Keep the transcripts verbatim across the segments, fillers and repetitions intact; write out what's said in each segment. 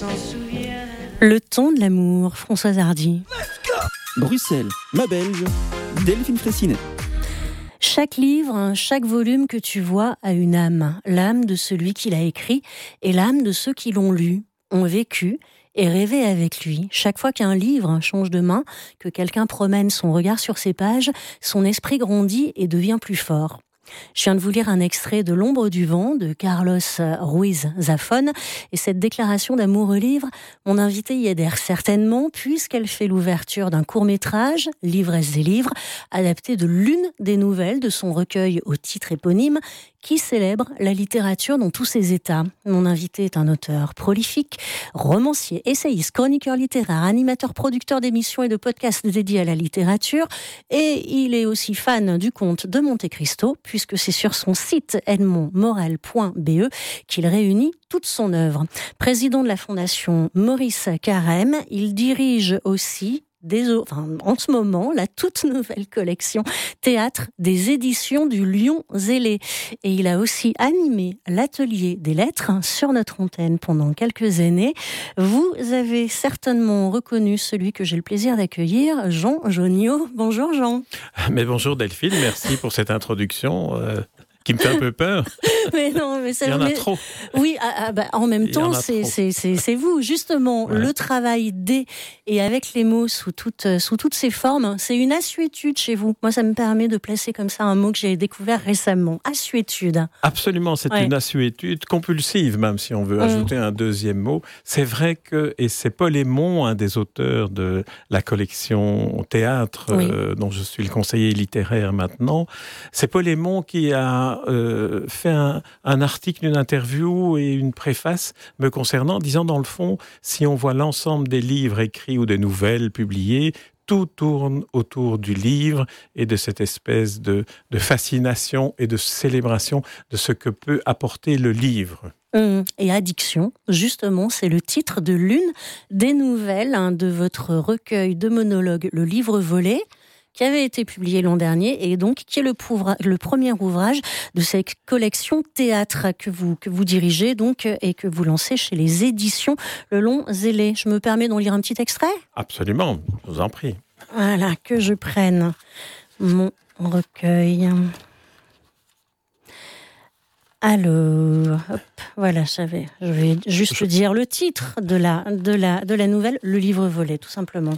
Le ton de l'amour, Françoise Hardy. Bruxelles, ma Belge, Delphine Fraissinet. Chaque livre, chaque volume que tu vois a une âme. L'âme de celui qui l'a écrit et l'âme de ceux qui l'ont lu, ont vécu et rêvé avec lui. Chaque fois qu'un livre change de main, que quelqu'un promène son regard sur ses pages, son esprit grandit et devient plus fort. Je viens de vous lire un extrait de L'ombre du vent de Carlos Ruiz Zafón et cette déclaration d'amour au livre, mon invitée y adhère certainement puisqu'elle fait l'ouverture d'un court-métrage, L'ivresse des livres, adapté de l'une des nouvelles de son recueil au titre éponyme qui célèbre la littérature dans tous ses états. Mon invité est un auteur prolifique, romancier, essayiste, chroniqueur littéraire, animateur, producteur d'émissions et de podcasts dédiés à la littérature et il est aussi fan du comte de Monte Cristo puisque c'est sur son site edmond morel point b e qu'il réunit toute son œuvre. Président de la fondation Maurice Carême, il dirige aussi Des, enfin, en ce moment, la toute nouvelle collection Théâtre des éditions du Lion Zélé. Et il a aussi animé l'atelier des lettres sur notre antenne pendant quelques années. Vous avez certainement reconnu celui que j'ai le plaisir d'accueillir, Jean Joniot. Bonjour Jean. Mais bonjour Delphine, merci pour cette introduction. Euh... qui me fait un peu peur. Mais non, mais ça, il y en a mais... trop. Oui, ah, ah, bah, en même temps, c'est, c'est, c'est, c'est vous, justement, ouais. Le travail des et avec les mots sous toutes, sous toutes ces formes, c'est une assuétude chez vous. Moi, ça me permet de placer comme ça un mot que j'ai découvert récemment. Assuétude. Absolument, c'est ouais. une assuétude compulsive, même si on veut mmh. ajouter un deuxième mot. C'est vrai que, et c'est Paul Aymon, un des auteurs de la collection Théâtre, oui. euh, dont je suis le conseiller littéraire maintenant, c'est Paul Aymon qui a Euh, fait un, un article, une interview et une préface me concernant, disant dans le fond, si on voit l'ensemble des livres écrits ou des nouvelles publiées, tout tourne autour du livre et de cette espèce de, de fascination et de célébration de ce que peut apporter le livre. Et Addiction, justement, c'est le titre de l'une des nouvelles hein, de votre recueil de monologues, Le Livre Volé, qui avait été publié l'an dernier et donc qui est le, pouvra, le premier ouvrage de cette collection Théâtre que vous, que vous dirigez donc, et que vous lancez chez les éditions Le Lion Zélé. Je me permets d'en lire un petit extrait ? Absolument, je vous en prie. Voilà, que je prenne mon recueil. Alors, hop, voilà, je savais. Je vais juste je... dire le titre de la, de, la, de la nouvelle, Le Livre Volé, tout simplement.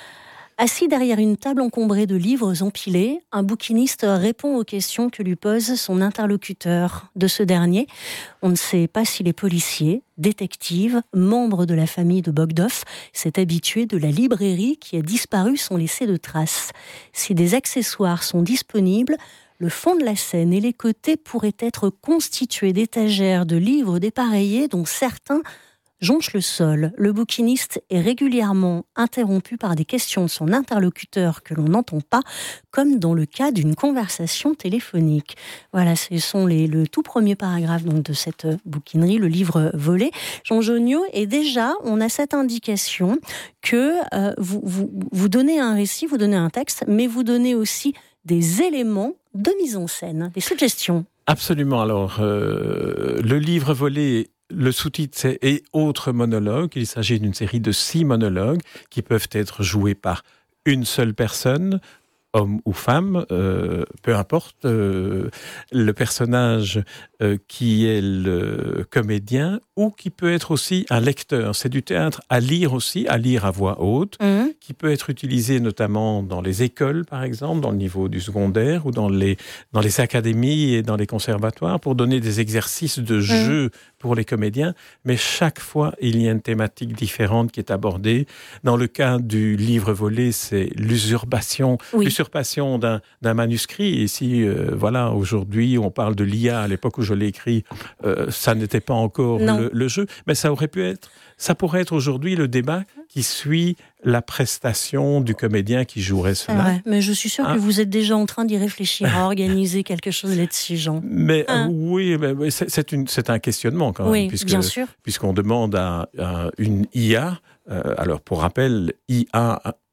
Assis derrière une table encombrée de livres empilés, un bouquiniste répond aux questions que lui pose son interlocuteur. De ce dernier, on ne sait pas s'il est policier, détective, membre de la famille de Bogdov, cet habitué de la librairie qui a disparu sans laisser de traces. Si des accessoires sont disponibles, le fond de la scène et les côtés pourraient être constitués d'étagères de livres dépareillés dont certains jonche le sol. Le bouquiniste est régulièrement interrompu par des questions de son interlocuteur que l'on n'entend pas, comme dans le cas d'une conversation téléphonique. Voilà, ce sont les, le tout premier paragraphe donc, de cette bouquinerie, Le Livre Volé. Jean Joniot, et déjà, on a cette indication que euh, vous, vous, vous donnez un récit, vous donnez un texte, mais vous donnez aussi des éléments de mise en scène, des suggestions. Absolument. Alors, euh, Le Livre Volé, le sous-titre, c'est « Et autres monologues ». Il s'agit d'une série de six monologues qui peuvent être joués par une seule personne, homme ou femme, euh, peu importe, euh, le personnage euh, qui est le comédien ou qui peut être aussi un lecteur. C'est du théâtre à lire aussi, à lire à voix haute, mmh. qui peut être utilisé notamment dans les écoles, par exemple, dans le niveau du secondaire ou dans les, dans les académies et dans les conservatoires pour donner des exercices de jeu mmh. pour les comédiens. Mais chaque fois, il y a une thématique différente qui est abordée. Dans le cas du Livre Volé, c'est l'usurpation, oui. l'usurpation d'un, d'un manuscrit. Et si, euh, voilà, aujourd'hui, on parle de l'I A, à l'époque où je l'ai écrit, euh, ça n'était pas encore le, le jeu, mais ça aurait pu être, ça pourrait être aujourd'hui le débat qui suit la prestation du comédien qui jouerait cela. Ouais, mais je suis sûre hein? que vous êtes déjà en train d'y réfléchir, à organiser quelque chose là-dessus, Jean. Mais hein? euh, oui, mais c'est, c'est, une, c'est un questionnement quand même, oui, puisque, bien sûr. puisqu'on demande à, à une I A, euh, alors pour rappel, I A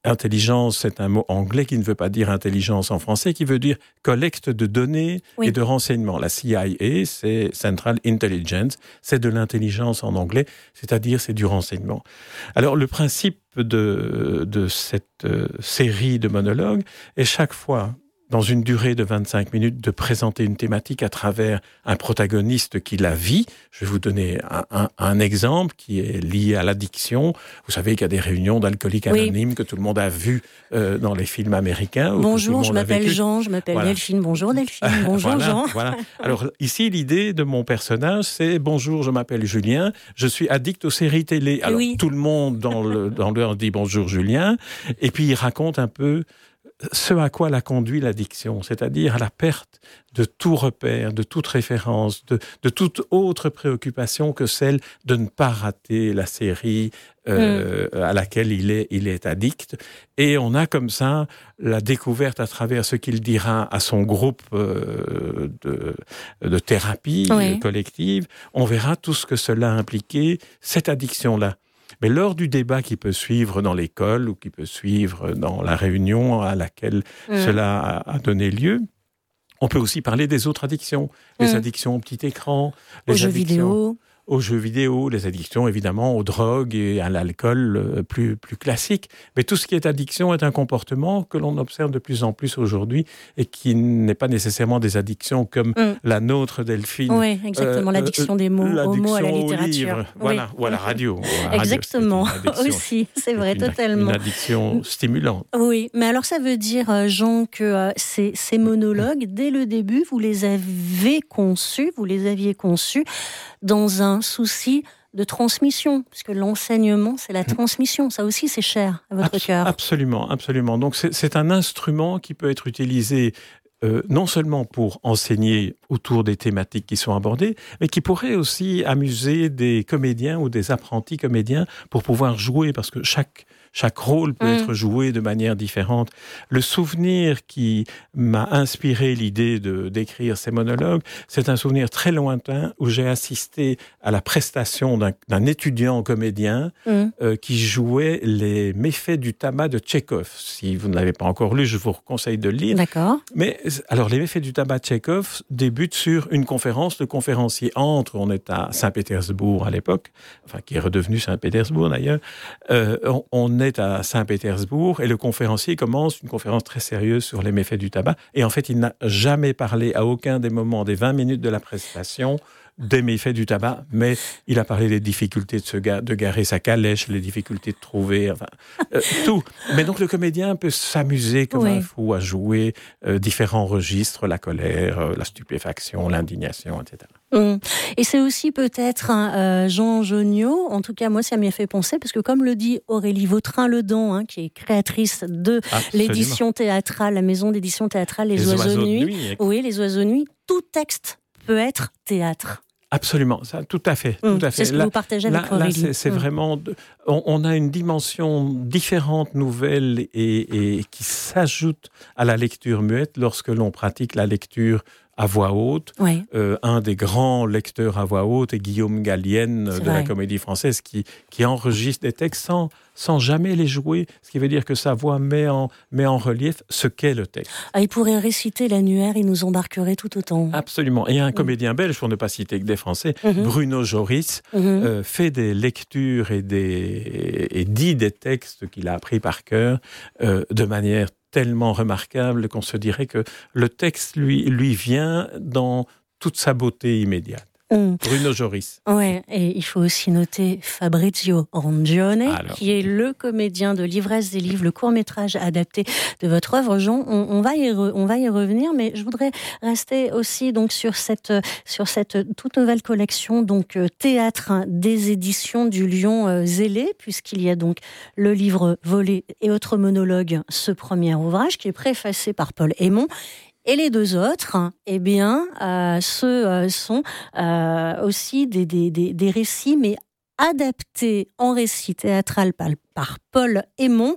intelligence, c'est un mot anglais qui ne veut pas dire intelligence en français, qui veut dire collecte de données oui. et de renseignements. La C I A, c'est Central Intelligence, c'est de l'intelligence en anglais, c'est-à-dire c'est du renseignement. Alors le principe de, de cette euh, série de monologues est chaque fois, dans une durée de vingt-cinq minutes, de présenter une thématique à travers un protagoniste qui la vit. Je vais vous donner un, un, un exemple qui est lié à l'addiction. Vous savez qu'il y a des réunions d'alcooliques oui. anonymes que tout le monde a vues euh, dans les films américains. Bonjour, je m'appelle Jean, je m'appelle voilà. Delphine. Bonjour Delphine, bonjour voilà, Jean. Voilà. Alors ici, l'idée de mon personnage, c'est « Bonjour, je m'appelle Julien, je suis addict aux séries télé ». Alors oui. tout le monde dans le dans l'heure dit « Bonjour Julien » et puis il raconte un peu ce à quoi l'a conduit l'addiction, c'est-à-dire à la perte de tout repère, de toute référence, de, de toute autre préoccupation que celle de ne pas rater la série euh, mmh. à laquelle il est, il est addict. Et on a comme ça la découverte à travers ce qu'il dira à son groupe euh, de, de thérapie oui. collective. On verra tout ce que cela a impliqué, cette addiction-là. Mais lors du débat qui peut suivre dans l'école ou qui peut suivre dans la réunion à laquelle mmh. cela a donné lieu, on peut aussi parler des autres addictions. Les mmh. addictions au petit écran, les aux jeux vidéo. aux jeux vidéo, les addictions évidemment aux drogues et à l'alcool plus, plus classique. Mais tout ce qui est addiction est un comportement que l'on observe de plus en plus aujourd'hui et qui n'est pas nécessairement des addictions comme mm. la nôtre, Delphine. Oui, exactement, euh, l'addiction des mots, aux mots, à la littérature. Livre, voilà, oui. ou à la radio. À la exactement, radio, c'est aussi, c'est vrai, une, totalement. Une addiction stimulante. Oui, mais alors ça veut dire, Jean, que euh, ces, ces monologues, dès le début, vous les avez conçus, vous les aviez conçus dans un souci de transmission, puisque l'enseignement, c'est la transmission. Ça aussi, c'est cher à votre Abs- cœur. Absolument, absolument. Donc, c'est, c'est un instrument qui peut être utilisé euh, non seulement pour enseigner autour des thématiques qui sont abordées, mais qui pourrait aussi amuser des comédiens ou des apprentis comédiens pour pouvoir jouer, parce que chaque Chaque rôle peut mmh. être joué de manière différente. Le souvenir qui m'a inspiré l'idée de, d'écrire ces monologues, c'est un souvenir très lointain où j'ai assisté à la prestation d'un, d'un étudiant comédien mmh. euh, qui jouait les méfaits du tabac de Tchekhov. Si vous ne l'avez pas encore lu, je vous conseille de le lire. D'accord. Mais alors, les méfaits du tabac de Tchekhov débutent sur une conférence. Le conférencier entre, on est à Saint-Pétersbourg à l'époque, enfin qui est redevenu Saint-Pétersbourg d'ailleurs, euh, on, on est à Saint-Pétersbourg et le conférencier commence une conférence très sérieuse sur les méfaits du tabac et en fait il n'a jamais parlé à aucun des moments des vingt minutes de la prestation des méfaits du tabac, mais il a parlé des difficultés de, se ga- de garer sa calèche, les difficultés de trouver, enfin, euh, tout. Mais donc le comédien peut s'amuser comme oui. un fou à jouer euh, différents registres, la colère, euh, la stupéfaction, l'indignation, et cetera. Mmh. Et c'est aussi peut-être euh, Jean Jonio, en tout cas moi ça m'y a fait penser, parce que comme le dit Aurélie Vautrin-Ledan, hein, qui est créatrice de Absolument. l'édition théâtrale, la maison d'édition théâtrale Les, les Oiseaux, oiseaux de Nuit, nuit oui, Les Oiseaux de Nuit, tout texte peut être théâtre. Absolument, ça, tout à fait, mmh, tout à fait. C'est ce que là, vous partagez avec là, Aurélie. Là, c'est, c'est mmh. vraiment, de, on, on a une dimension différente, nouvelle et, et qui s'ajoute à la lecture muette lorsque l'on pratique la lecture à voix haute. Oui. Euh, un des grands lecteurs à voix haute est Guillaume Gallienne c'est de vrai. la Comédie Française qui, qui enregistre des textes sans, sans jamais les jouer, ce qui veut dire que sa voix met en, met en relief ce qu'est le texte. Ah, il pourrait réciter l'annuaire, il nous embarquerait tout autant. Absolument. Et il y a un comédien mmh. belge, pour ne pas citer que des Français, mmh. Bruno Joris, mmh. euh, fait des lectures et, des, et dit des textes qu'il a appris par cœur euh, de manière tellement remarquable qu'on se dirait que le texte lui, lui vient dans toute sa beauté immédiate. Mmh. Bruno Joris. Ouais, et il faut aussi noter Fabrizio Rongione, Alors. qui est le comédien de L'ivresse des livres, le court-métrage adapté de votre œuvre, Jean. On, on, va y re, on va y revenir, mais je voudrais rester aussi donc sur cette, sur cette toute nouvelle collection, donc Théâtre des éditions du Lion euh, zélé, puisqu'il y a donc le livre Volé et autres monologues, ce premier ouvrage, qui est préfacé par Paul Hémon. Et les deux autres, eh bien, euh, ce euh, sont euh, aussi des, des, des, des récits, mais adaptés en récit théâtral par, par Paul Hémon.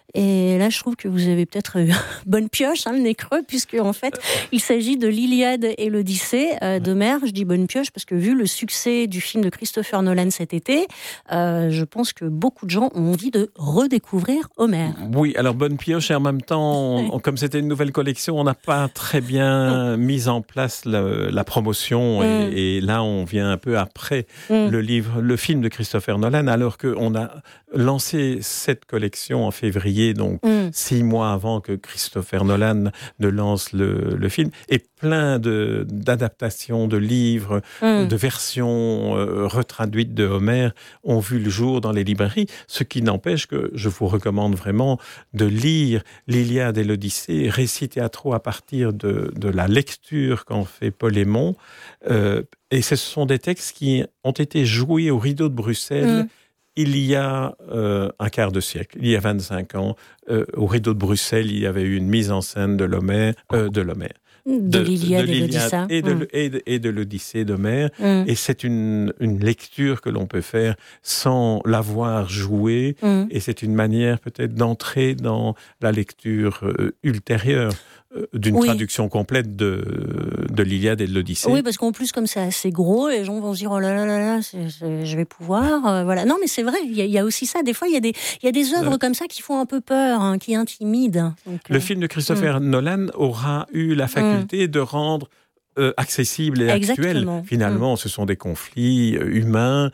Et là, je trouve que vous avez peut-être eu bonne pioche, hein, le nez creux, puisque en fait, il s'agit de l'Iliade et l'Odyssée euh, d'Homère. Je dis bonne pioche parce que vu le succès du film de Christopher Nolan cet été, euh, je pense que beaucoup de gens ont envie de redécouvrir Homère. Oui, alors bonne pioche et en même temps, on, comme c'était une nouvelle collection, on n'a pas très bien mis en place le, la promotion et, mm. et là, on vient un peu après mm. le livre, le film de Christopher Nolan, alors qu'on a lancé cette collection en février, donc mm. six mois avant que Christopher Nolan ne lance le, le film, et plein de, d'adaptations, de livres, mm. de versions euh, retraduites de Homère ont vu le jour dans les librairies, ce qui n'empêche que je vous recommande vraiment de lire l'Iliade et l'Odyssée, récits théâtraux à partir de, de la lecture qu'en fait Polémon. Euh, et ce sont des textes qui ont été joués au Rideau de Bruxelles mm. il y a euh, un quart de siècle, il y a vingt-cinq ans. Euh, au Rideau de Bruxelles, il y avait eu une mise en scène de l'Homère, euh, de l'Homère. De, de l'Iliade et l'Odyssée. Et de, mm. et de, et de l'Odyssée d'Homère. Mm. Et c'est une, une lecture que l'on peut faire sans l'avoir jouée. Mm. Et c'est une manière peut-être d'entrer dans la lecture euh, ultérieure euh, d'une oui. traduction complète de, de l'Iliade et de l'Odyssée. Oui, parce qu'en plus, comme c'est assez gros, les gens vont se dire « Oh là là là là, c'est, c'est, je vais pouvoir... Euh, » voilà. Non, mais c'est vrai, il y, y a aussi ça. Des fois, il y a des, il y a des œuvres ouais. comme ça qui font un peu peur, hein, qui intimident. Donc, Le euh... film de Christopher mm. Nolan aura eu la faculté mm. de rendre euh, accessible et Exactement. actuel. Finalement, mmh. ce sont des conflits euh, humains.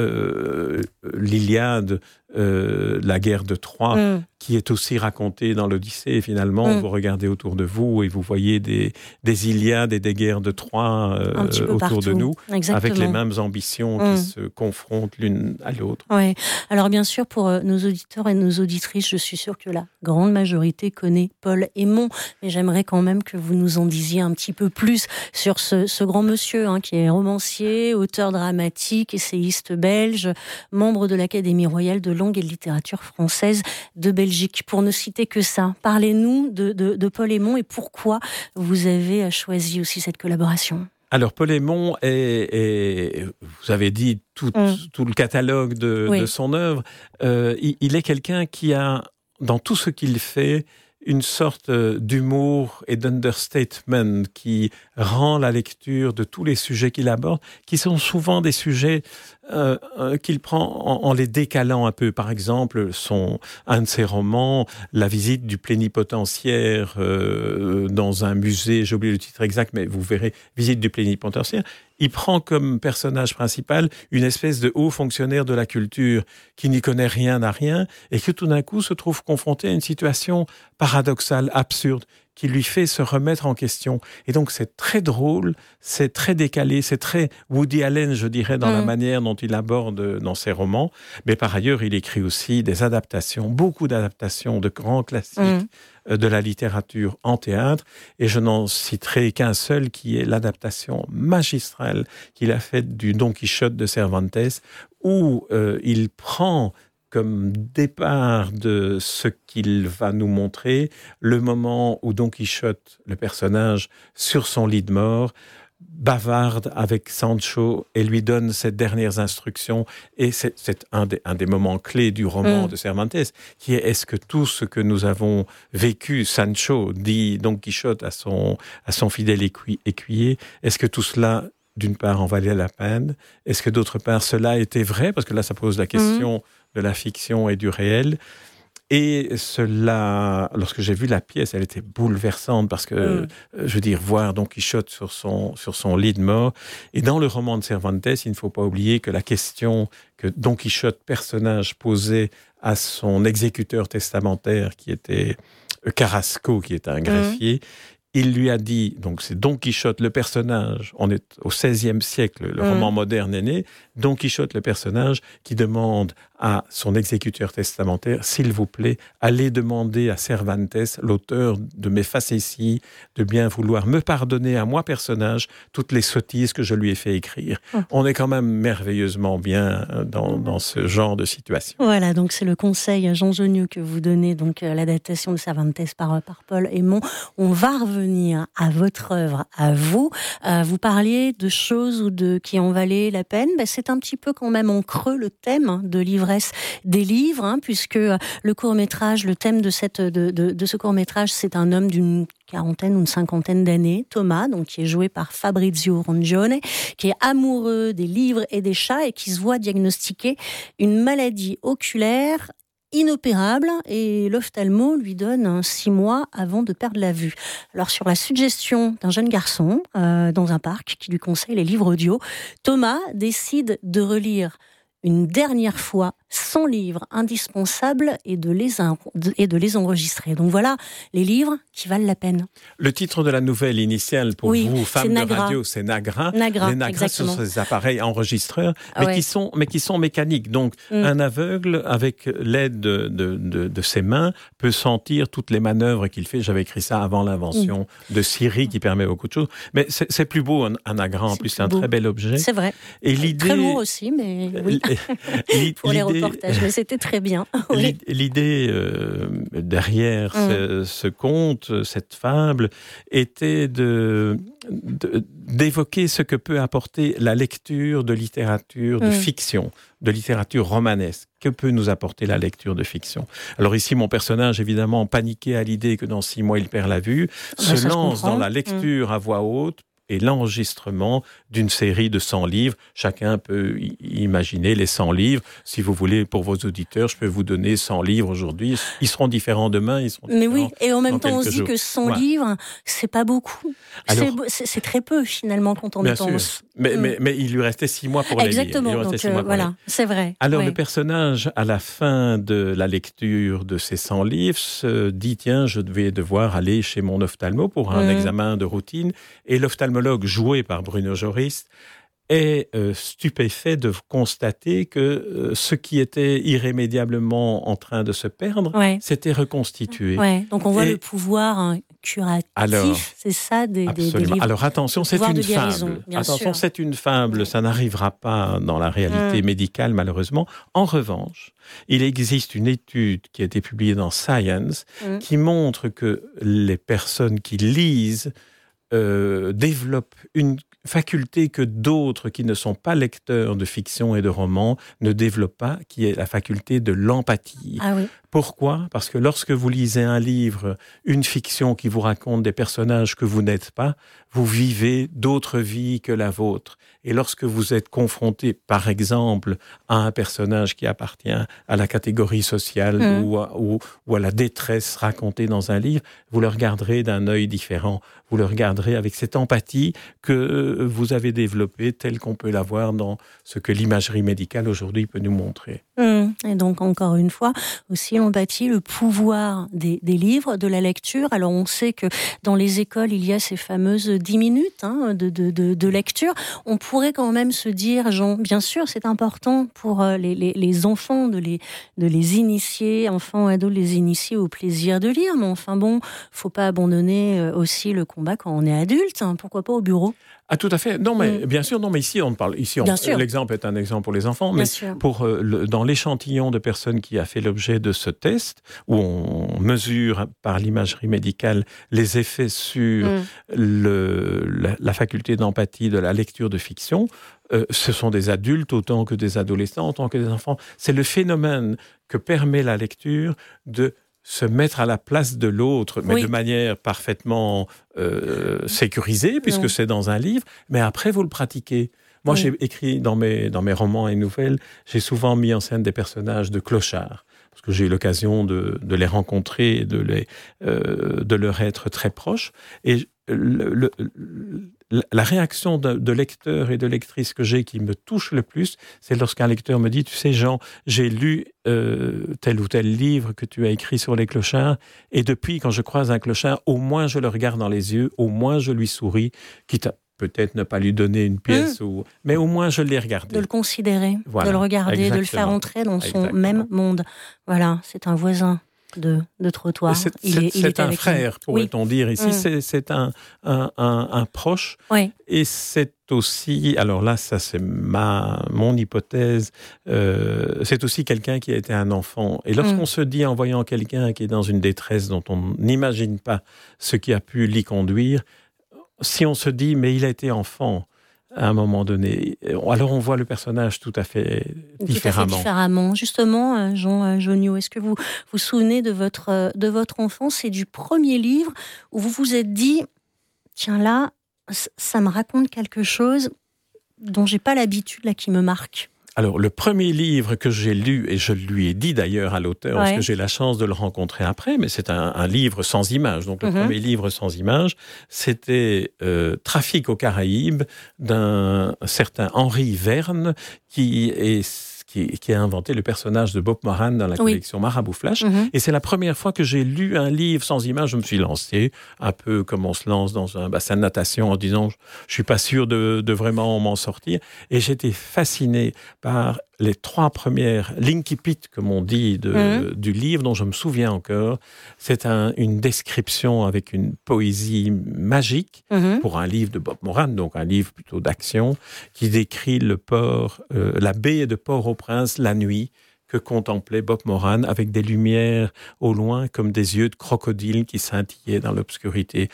Euh, L'Iliade, euh, la guerre de Troie, mmh. qui est aussi racontée dans l'Odyssée. Et finalement, mmh. vous regardez autour de vous et vous voyez des, des Iliades et des guerres de Troie euh, autour partout. de nous, Exactement. avec les mêmes ambitions mmh. qui se confrontent l'une à l'autre. Ouais. Alors bien sûr, pour nos auditeurs et nos auditrices, je suis sûre que la grande majorité connaît Paul Hémon, mais j'aimerais quand même que vous nous en disiez un petit peu plus sur ce, ce grand monsieur hein, qui est romancier, auteur dramatique, essayiste belge, membre de l'Académie royale de langue et de littérature française de Belgique. Pour ne citer que ça, parlez-nous de, de, de Paul Hémon et pourquoi vous avez choisi aussi cette collaboration. Alors, Paul Hémon est, est, vous avez dit tout, mmh. tout le catalogue de, oui. de son œuvre. Euh, il, il est quelqu'un qui a, dans tout ce qu'il fait, une sorte d'humour et d'understatement qui rend la lecture de tous les sujets qu'il aborde, qui sont souvent des sujets euh, qu'il prend en, en les décalant un peu. Par exemple, son, un de ses romans, La visite du plénipotentiaire euh, dans un musée, j'ai oublié le titre exact, mais vous verrez, Visite du plénipotentiaire. Il prend comme personnage principal une espèce de haut fonctionnaire de la culture qui n'y connaît rien à rien et qui tout d'un coup se trouve confronté à une situation paradoxale, absurde, qui lui fait se remettre en question. Et donc c'est très drôle, c'est très décalé, c'est très Woody Allen, je dirais, dans mmh. la manière dont il aborde dans ses romans. Mais par ailleurs, il écrit aussi des adaptations, beaucoup d'adaptations de grands classiques mmh. de la littérature en théâtre. Et je n'en citerai qu'un seul, qui est l'adaptation magistrale qu'il a faite du Don Quichotte de Cervantes, où euh, il prend comme départ de ce qu'il va nous montrer, le moment où Don Quichotte, le personnage, sur son lit de mort, bavarde avec Sancho et lui donne ses dernières instructions. Et c'est, c'est un, des, un des moments clés du roman mmh. de Cervantes, qui est, est-ce que tout ce que nous avons vécu, Sancho, dit Don Quichotte à son, à son fidèle écuy, écuyer, est-ce que tout cela, d'une part, en valait la peine? Est-ce que d'autre part, cela était vrai? Parce que là, ça pose la question mmh. de la fiction et du réel. Et cela, lorsque j'ai vu la pièce, elle était bouleversante parce que, mmh. je veux dire, voir Don Quichotte sur son, sur son lit de mort. Et dans le roman de Cervantes, il ne faut pas oublier que la question que Don Quichotte, personnage, posait à son exécuteur testamentaire, qui était Carrasco, qui est un greffier, mmh. il lui a dit, donc c'est Don Quichotte, le personnage, on est au seizième siècle, le mmh. roman moderne est né, Don Quichotte, le personnage, qui demande à son exécuteur testamentaire, s'il vous plaît, allez demander à Cervantes, l'auteur de mes facéties, de bien vouloir me pardonner à moi, personnage, toutes les sottises que je lui ai fait écrire. Mmh. On est quand même merveilleusement bien dans, dans ce genre de situation. Voilà, donc c'est le conseil, Jean Genieux, que vous donnez, donc l'adaptation de Cervantes par, par Paul Hémon. On va revenir à votre œuvre, à vous. Euh, vous parliez de choses ou de qui en valaient la peine. Ben, c'est un petit peu quand même en creux le thème de livre palmarès des livres, hein, puisque le court-métrage, le thème de, cette, de, de, de ce court-métrage, c'est un homme d'une quarantaine ou une cinquantaine d'années, Thomas, donc qui est joué par Fabrizio Rongione, qui est amoureux des livres et des chats et qui se voit diagnostiquer une maladie oculaire inopérable, et l'ophtalmo lui donne six mois avant de perdre la vue. Alors, sur la suggestion d'un jeune garçon euh, dans un parc qui lui conseille les livres audio, Thomas décide de relire une dernière fois son livre indispensable et de, les en... et de les enregistrer. Donc voilà, les livres qui valent la peine. Le titre de la nouvelle initiale pour oui, vous, femmes de Nagra. radio, c'est Nagra. Nagra, les Nagra, ce sont des appareils enregistreurs, ah mais, ouais. qui sont, mais qui sont mécaniques. Donc, mm. un aveugle, avec l'aide de, de, de, de ses mains, peut sentir toutes les manœuvres qu'il fait. J'avais écrit ça avant l'invention mm. de Siri, qui permet beaucoup de choses. Mais c'est, c'est plus beau, un, un Nagra, en c'est plus, c'est un beau. Très bel objet. C'est vrai. Et l'idée... Très lourd aussi, mais oui. Pour les reportages, mais c'était très bien. Oui. L'idée euh, derrière mm. ce, ce conte, cette fable, était de, de, d'évoquer ce que peut apporter la lecture de littérature, de mm. fiction, de littérature romanesque. Que peut nous apporter la lecture de fiction? Alors ici, mon personnage, évidemment, paniqué à l'idée que dans six mois, il perd la vue, ben, se lance dans la lecture mm. à voix haute, et l'enregistrement d'une série de cent livres. Chacun peut imaginer les cent livres. Si vous voulez, pour vos auditeurs, je peux vous donner cent livres aujourd'hui. Ils seront différents demain. Ils seront Mais oui, et en même temps, on se dit jours. que cent ouais. livres, c'est pas beaucoup. Alors, c'est, c'est très peu, finalement, quand on y pense. Mais, mm. mais, mais il lui restait six mois pour Exactement, les lire. Exactement, donc euh, voilà, c'est vrai. Alors, ouais. le personnage, à la fin de la lecture de ces cent livres, se dit, tiens, je vais devoir aller chez mon ophtalmo pour un mm. examen de routine. Et l'ophtalmologue, joué par Bruno Joris, est euh, stupéfait de constater que euh, ce qui était irrémédiablement en train de se perdre ouais. s'était reconstitué. Ouais. Donc on voit Et... le pouvoir hein, curatif, alors, c'est ça des, des, des livres. Alors attention, c'est une fable. Attention, sûr. c'est une fable, ça n'arrivera pas dans la réalité mmh. médicale malheureusement. En revanche, il existe une étude qui a été publiée dans Science mmh. qui montre que les personnes qui lisent euh, développent une faculté que d'autres qui ne sont pas lecteurs de fiction et de romans ne développent pas, qui est la faculté de l'empathie. Ah oui. Pourquoi ? Parce que lorsque vous lisez un livre, une fiction qui vous raconte des personnages que vous n'êtes pas, vous vivez d'autres vies que la vôtre. Et lorsque vous êtes confronté, par exemple, à un personnage qui appartient à la catégorie sociale mmh. ou, à, ou, ou à la détresse racontée dans un livre, vous le regarderez d'un œil différent. Vous le regarderez avec cette empathie que vous avez développée, telle qu'on peut la voir dans ce que l'imagerie médicale aujourd'hui peut nous montrer. Mmh. Et donc, encore une fois, aussi l'empathie, le pouvoir des, des livres, de la lecture. Alors, on sait que dans les écoles, il y a ces fameuses dix minutes hein, de, de, de, de lecture. On pourrait quand même se dire, Jean, bien sûr, c'est important pour les, les, les enfants de les, de les initier, enfants, ados, les initier au plaisir de lire. Mais enfin bon, faut pas abandonner aussi le combat quand on est adulte. Hein. Pourquoi pas au bureau ? Ah, tout à fait. Non, mais mmh. bien sûr, non, mais ici, on parle, ici, on, l'exemple est un exemple pour les enfants, mais pour, euh, le, dans l'échantillon de personnes qui a fait l'objet de ce test, où on mesure par l'imagerie médicale les effets sur mmh. le, la, la faculté d'empathie de la lecture de fiction, euh, ce sont des adultes autant que des adolescents, autant que des enfants. C'est le phénomène que permet la lecture de se mettre à la place de l'autre, mais oui. de manière parfaitement euh, sécurisée, puisque non. c'est dans un livre, mais après, vous le pratiquez. Moi, oui. j'ai écrit dans mes, dans mes romans et nouvelles, j'ai souvent mis en scène des personnages de clochards, parce que j'ai eu l'occasion de, de les rencontrer et de, les, euh, de leur être très proche. Et le, le, le, la réaction de, de lecteurs et de lectrices que j'ai qui me touche le plus, c'est lorsqu'un lecteur me dit, tu sais Jean, j'ai lu euh, tel ou tel livre que tu as écrit sur les clochards, et depuis, quand je croise un clochard, au moins je le regarde dans les yeux, au moins je lui souris, quitte à peut-être ne pas lui donner une pièce, mmh. ou... mais au moins je l'ai regardé. De le considérer, voilà. de le regarder, Exactement. de le faire entrer dans son Exactement. même monde. Voilà, c'est un voisin de, de trottoir. C'est, il c'est, est, il c'est est un avec frère, nous. pourrait-on oui. dire ici. Mmh. C'est, c'est un, un, un, un proche. Oui. Et c'est aussi, alors là, ça c'est ma, mon hypothèse, euh, c'est aussi quelqu'un qui a été un enfant. Et lorsqu'on mmh. se dit, en voyant quelqu'un qui est dans une détresse dont on n'imagine pas ce qui a pu l'y conduire, si on se dit, mais il a été enfant, à un moment donné. Alors on voit le personnage tout à fait différemment. Tout à fait différemment. Justement, Jean Jonio, est-ce que vous vous souvenez de votre, de votre enfance et du premier livre où vous vous êtes dit, tiens là, ça me raconte quelque chose dont j'ai pas l'habitude, là, qui me marque? Alors, le premier livre que j'ai lu, et je lui ai dit d'ailleurs à l'auteur, ouais. parce que j'ai la chance de le rencontrer après, mais c'est un, un livre sans images. Donc, le mm-hmm. premier livre sans images, c'était euh, Trafic aux Caraïbes d'un certain Henri Verne, qui est... Qui, qui a inventé le personnage de Bob Moran dans la collection oui. Marabout Flash. Mm-hmm. Et c'est la première fois que j'ai lu un livre sans images. Je me suis lancé, un peu comme on se lance dans un bassin de natation en disant « je suis pas sûr de, de vraiment m'en sortir ». Et j'étais fasciné par les trois premières l'incipit, comme on dit, de, mm-hmm. du livre, dont je me souviens encore. C'est un, une description avec une poésie magique mm-hmm. pour un livre de Bob Moran, donc un livre plutôt d'action, qui décrit le port, euh, la baie de Port-au-Prince la nuit, que contemplait Bob Moran avec des lumières au loin comme des yeux de crocodile qui scintillaient dans l'obscurité.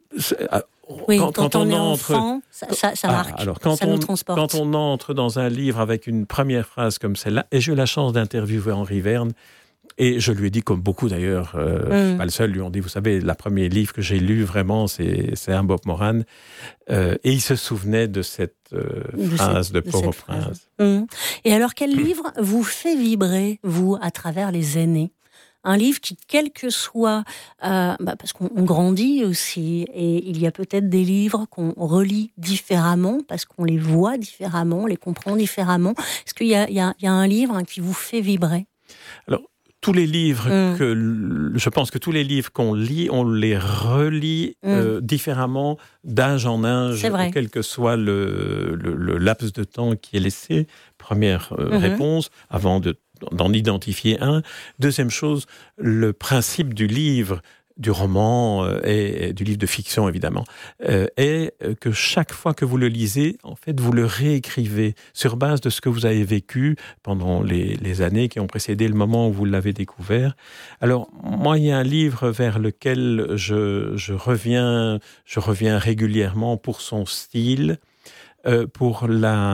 Oui, quand, quand, quand on, on est entre, enfant, ça, ça, ça marque, ah, alors quand ça on, nous transporte. Quand on entre dans un livre avec une première phrase comme celle-là, et j'ai eu la chance d'interviewer Henri Verne, et je lui ai dit, comme beaucoup d'ailleurs, euh, mm. je suis pas le seul, lui ont dit, vous savez, le premier livre que j'ai lu vraiment, c'est, c'est un Bob Moran, euh, et il se souvenait de cette euh, de phrase cette, de Port-au-Prince. Mm. Et alors, quel livre vous fait vibrer, vous, à travers les années ? Un livre qui, quel que soit, euh, bah parce qu'on grandit aussi, et il y a peut-être des livres qu'on relit différemment, parce qu'on les voit différemment, on les comprend différemment. Est-ce qu'il y a, il y a, il y a un livre hein, qui vous fait vibrer ? Alors, tous les livres mmh. que, je pense que tous les livres qu'on lit, on les relit mmh. euh, différemment d'âge en âge, quel que soit le, le, le laps de temps qui est laissé. Première euh, mmh. réponse, avant de d'en identifier un. Deuxième chose, le principe du livre, du roman euh, et, et du livre de fiction évidemment, euh, est que chaque fois que vous le lisez, en fait, vous le réécrivez sur base de ce que vous avez vécu pendant les, les années qui ont précédé le moment où vous l'avez découvert. Alors, moi, il y a un livre vers lequel je, je reviens, je reviens régulièrement pour son style. Euh, pour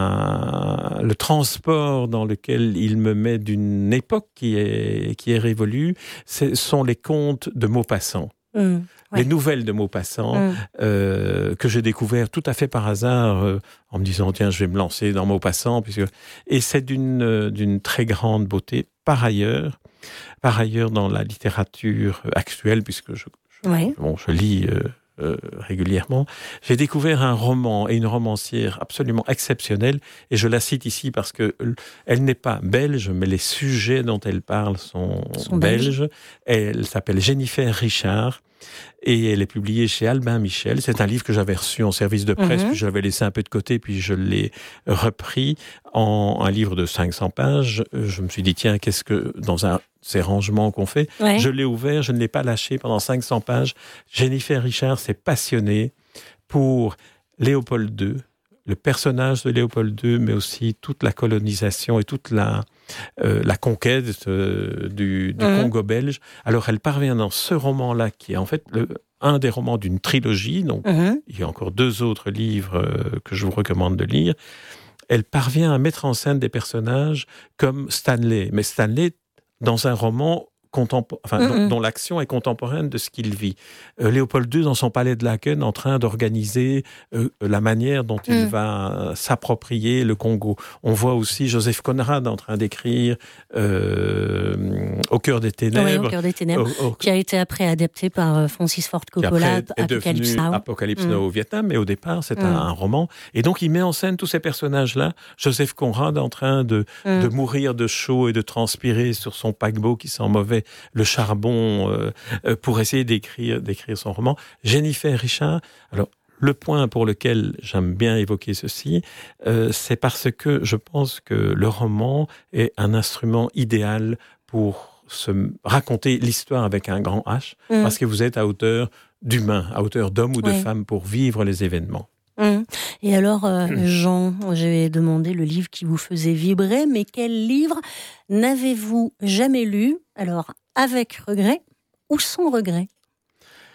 la, le transport dans lequel il me met d'une époque qui est, qui est révolue, ce sont les contes de Maupassant. Mmh, ouais. Les nouvelles de Maupassant, mmh. euh, que j'ai découvert tout à fait par hasard, euh, en me disant, tiens, je vais me lancer dans Maupassant. Puisque... Et c'est d'une, d'une très grande beauté. Par ailleurs, par ailleurs, dans la littérature actuelle, puisque je, je, ouais. bon, je lis... Euh, Euh, régulièrement, j'ai découvert un roman et une romancière absolument exceptionnelle, et je la cite ici parce que elle n'est pas belge, mais les sujets dont elle parle sont, sont belges. belges. Elle s'appelle Jennifer Richard, et elle est publiée chez Albin Michel. C'est un livre que j'avais reçu en service de presse, mm-hmm. puis je l'avais laissé un peu de côté, puis je l'ai repris en un livre de cinq cents pages. Je me suis dit, tiens, qu'est-ce que, dans un ces rangements qu'on fait, ouais. je l'ai ouvert, je ne l'ai pas lâché pendant cinq cents pages. Jennifer Richard s'est passionnée pour Léopold deux, le personnage de Léopold deux, mais aussi toute la colonisation et toute la, euh, la conquête euh, du, du mmh. Congo belge. Alors elle parvient dans ce roman-là, qui est en fait le, un des romans d'une trilogie, donc mmh. il y a encore deux autres livres euh, que je vous recommande de lire. Elle parvient à mettre en scène des personnages comme Stanley, mais Stanley dans un roman Contempor- enfin, dont, dont l'action est contemporaine de ce qu'il vit. Euh, Léopold deux, dans son palais de Laken, en train d'organiser euh, la manière dont il mm. va s'approprier le Congo. On voit aussi Joseph Conrad en train d'écrire euh, Au cœur des ténèbres. Oui, Au cœur des ténèbres, au, au... qui a été après adapté par Francis Ford Coppola, Apocalypse Now. Apocalypse Now mm. au Vietnam, mais au départ, c'est mm. un, un roman. Et donc, il met en scène tous ces personnages-là. Joseph Conrad en train de, mm. de mourir de chaud et de transpirer sur son paquebot qui sent mauvais le charbon euh, pour essayer d'écrire, d'écrire son roman. Jennifer Richard, alors le point pour lequel j'aime bien évoquer ceci, euh, c'est parce que je pense que le roman est un instrument idéal pour se raconter l'histoire avec un grand H, mmh. parce que vous êtes à hauteur d'humain, à hauteur d'homme ou de oui. femme pour vivre les événements. Mmh. Et alors, euh, Jean, j'ai demandé le livre qui vous faisait vibrer, mais quel livre n'avez-vous jamais lu, alors avec regret ou sans regret ?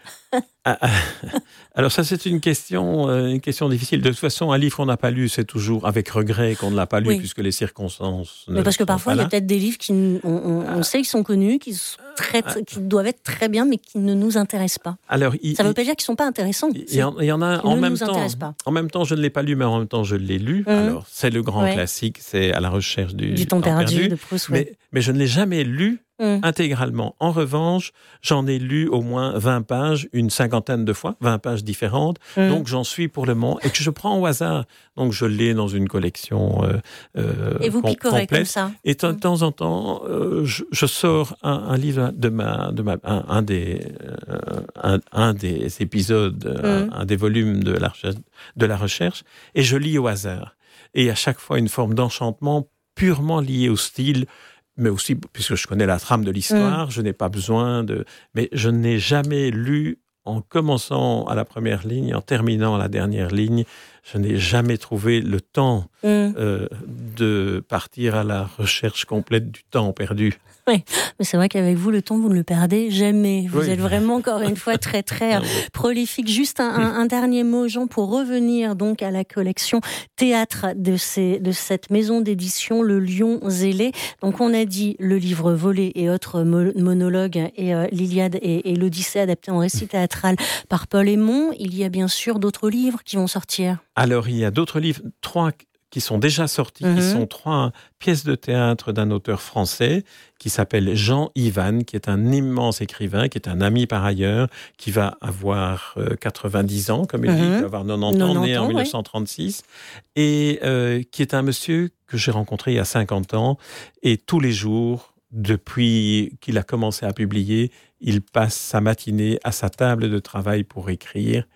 Ah, ah, alors ça, c'est une question, euh, une question difficile. De toute façon, un livre qu'on n'a pas lu, c'est toujours avec regret qu'on ne l'a pas lu, oui. puisque les circonstances ne Mais parce que sont parfois, pas il y a là. peut-être des livres qui, on, on, on sait qu'ils sont connus, qui, sont très, qui doivent être très bien, mais qui ne nous intéressent pas. Alors, il, ça ne veut il, pas dire qu'ils ne sont pas intéressants. Il y, en, il y en a en même temps. Pas. En même temps, je ne l'ai pas lu, mais en même temps, je l'ai lu. Mmh. Alors, c'est le grand ouais. classique, c'est À la recherche du, du temps, temps perdu, perdu de Proust. Ouais. Mais, mais je ne l'ai jamais lu. Mmh. Intégralement. En revanche, j'en ai lu au moins vingt pages, une cinquantaine de fois, vingt pages différentes. Mmh. Donc, j'en suis pour le moment et que je prends au hasard. Donc, je l'ai dans une collection euh, euh, et vous com- picorez complète. Comme ça. Et de mmh. temps en temps, euh, je, je sors un, un livre de ma, de ma, un, un des, euh, un, un des épisodes, mmh. un, un des volumes de la, de la recherche, et je lis au hasard. Et à chaque fois, une forme d'enchantement purement liée au style. Mais aussi, puisque je connais la trame de l'histoire, mmh. je n'ai pas besoin de... Mais je n'ai jamais lu, en commençant à la première ligne, en terminant à la dernière ligne, je n'ai jamais trouvé le temps mmh. euh, de partir à la recherche complète du temps perdu. Oui, mais c'est vrai qu'avec vous, le temps, vous ne le perdez jamais. Vous oui. êtes vraiment, encore une fois, très, très prolifique. Juste un, un, un dernier mot, Jean, pour revenir donc à la collection théâtre de, ces, de cette maison d'édition, Le Lion Zélé. Donc, on a dit le livre volé et autres monologues et euh, l'Iliade et, et l'Odyssée adaptés en récit théâtral par Paul Aymon. Il y a bien sûr d'autres livres qui vont sortir. Alors, il y a d'autres livres, trois qui sont déjà sortis, mmh. qui sont trois pièces de théâtre d'un auteur français qui s'appelle Jean Ivan, qui est un immense écrivain, qui est un ami par ailleurs, qui va avoir euh, quatre-vingt-dix ans, comme il mmh. dit, il va avoir quatre-vingt-dix ans, né en dix-neuf cent trente-six, ouais. et euh, qui est un monsieur que j'ai rencontré il y a cinquante ans, et tous les jours, depuis qu'il a commencé à publier, il passe sa matinée à sa table de travail pour écrire.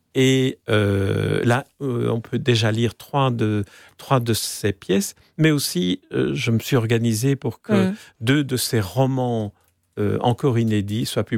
Et euh, là, euh, on peut déjà lire trois de, trois de ses pièces, mais aussi, euh, je me suis organisé pour que mmh. deux de ses romans euh, encore inédits soient publiés.